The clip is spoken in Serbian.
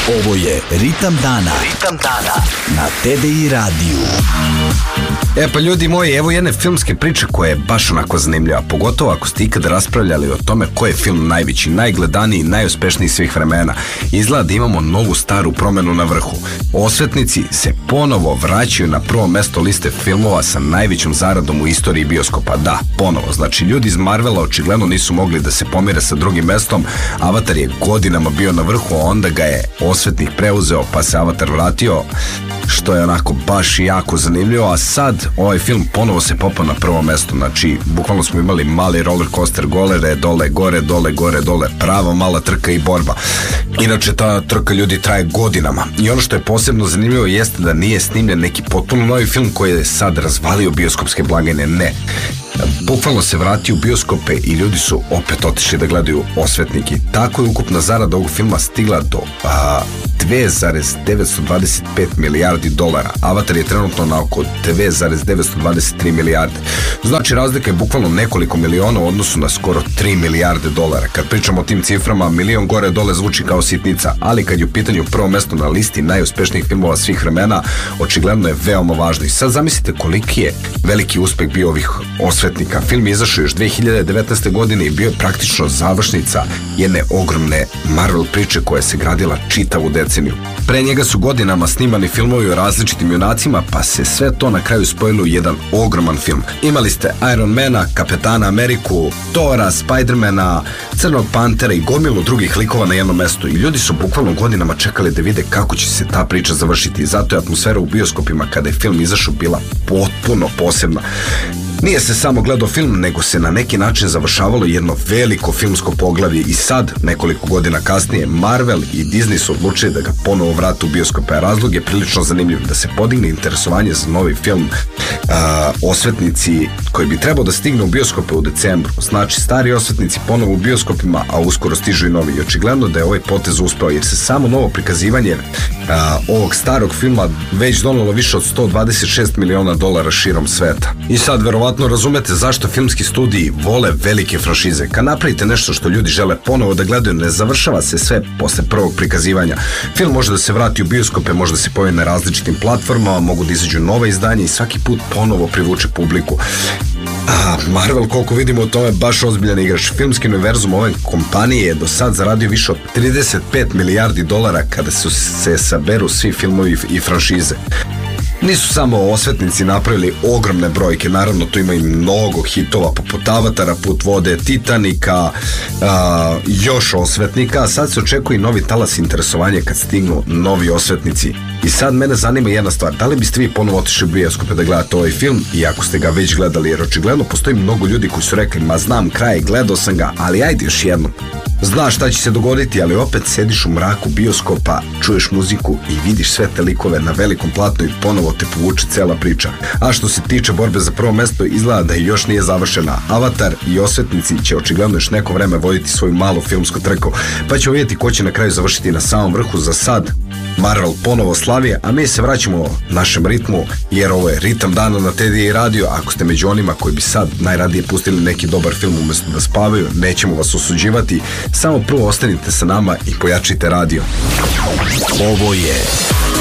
Ovo je Ritam dana. Ritam dana na TDI radiju. Pa ljudi moji, evo jedne filmske priče koja je baš onako zanimljiva, pogotovo ako ste ikada raspravljali o tome koji je film najveći, najgledaniji, najuspešniji svih vremena. Izgleda da imamo novu staru promenu na vrhu. Osvetnici se ponovo vraćaju na prvo mesto liste filmova sa najvećom zaradom u istoriji bioskopa. Da, ponovo, znači ljudi iz Marvela očigledno nisu mogli da se pomire sa drugim mestom. Avatar je godinama bio na vrhu, a onda ga je Osvetnik preuzeo pa se Avatar vratio, što je onako baš jako zanimljivo. A sad ovaj film ponovo se popao na prvo mesto. Znači bukvalno smo imali mali roller coaster, golere, dole, gore, dole, gore, dole, prava mala trka i borba. Inače ta trka ljudi traje godinama i ono što je posebno zanimljivo jeste da nije snimljen neki potpuno novi film koji je sad razvalio bioskopske blagajne. Ne, bukvalno se vratio u bioskope i ljudi su opet otišli da gledaju Osvetnik. I tako je ukupna zarada ovog filma stigla do 2,925 milijardi dolara. Avatar je trenutno na oko 2,923 milijarde. Znači razlika je bukvalno nekoliko miliona u odnosu na skoro 3 milijarde dolara. Kad pričamo o tim ciframa, milion gore dole zvuči kao sitnica, ali kad je u pitanju prvo mesto na listi najuspešnijih filmova svih vremena, očigledno je veoma važno. I sad zamislite koliki je veliki uspeh bio ovih Osvetnika. Film je izašao još 2019. godine i bio je praktično završnica jedne ogromne Marvel priče koja se gradila čitavu deceniju. Pre njega su godinama snimani filmovi o različitim junacima, pa se sve to na kraju spojilo u jedan ogroman film. Imali ste Iron Mana, Kapetana Ameriku, Thora, Spidermana, Crnog Pantera i gomilu drugih likova na jednom mestu i ljudi su bukvalno godinama čekali da vide kako će se ta priča završiti. Zato je atmosfera u bioskopima kada je film izašao bila potpuno posebna. Nije se samo gledao film, nego se na neki način završavalo jedno veliko filmsko poglavlje i sad, nekoliko godina kasnije, Marvel i Disney su odlučili da ga ponovo vrate u bioskope. Razlog je prilično zanimljiv, da se podigne interesovanje za novi film Osvetnici, koji bi trebao da stigne u bioskope u decembru. Znači, stari Osvetnici ponovo u bioskopima, a uskoro stižu i novi. I očigledno da je ovaj potez uspeo, jer se samo novo prikazivanje ovog starog filma već donelo više od 126 miliona dolara širom sveta. I sad, verovatno razumete zašto filmski studiji vole velike franšize. Kad napravite nešto što ljudi žele ponovo da gledaju, ne završava se sve posle prvog prikazivanja. Film može da se vrati u bioskope, može da se pojavi na različitim platformama, mogu da izađu nova izdanja i svaki put ponovo privuče publiku. Marvel, koliko vidimo, to je baš ozbiljan igrač. Filmski univerzum ove kompanije je do sad zaradio više od 35 milijardi dolara kada se saberu svi filmovi i franšize. Nisu samo Osvetnici napravili ogromne brojke, naravno tu ima i mnogo hitova poput Avatara, Put vode, Titanika, još Osvetnika, a sad se očekuje i novi talas interesovanja kad stignu novi Osvetnici. I sad mene zanima jedna stvar, da li biste vi ponovo otišli u bioskope da gledate ovaj film i ako ste ga već gledali, jer očigledno postoji mnogo ljudi koji su rekli, ma znam kraj, gledao sam ga, ali ajde još jednom. Znaš šta će se dogoditi, ali opet sediš u mraku bioskopa, čuješ muziku i vidiš sve te likove na velikom platnu i ponovo te povuče cela priča. A što se tiče borbe za prvo mesto, izgleda da još nije završena. Avatar i Osvetnici će očigledno još neko vreme voditi svoju malu filmsku trku, pa ćemo vidjeti ko će na kraju završiti na samom vrhu. Za sad Marvel ponovo slavi, a mi se vraćamo našem ritmu, jer ovo je Ritam dana na TDI radio. Ako ste među onima koji bi sad najradije pustili neki dobar film umjesto da spavaju, nećemo vas osuđivati, samo prvo ostanite sa nama i pojačite radio. Ovo je